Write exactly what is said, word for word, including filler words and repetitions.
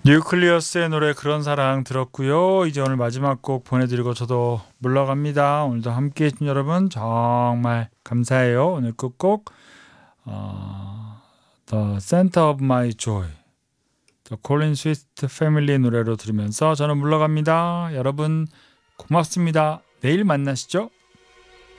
뉴클리어스의 노래 그런 사랑 들었고요. 이제 오늘 마지막 곡 보내드리고 저도 물러갑니다. 오늘도 함께해 주신 여러분 정말 감사해요. 오늘 끝곡 어, The Center of My Joy, The Colin Swift 패밀리 노래로 들으면서 저는 물러갑니다. 여러분 고맙습니다. 내일 만나시죠.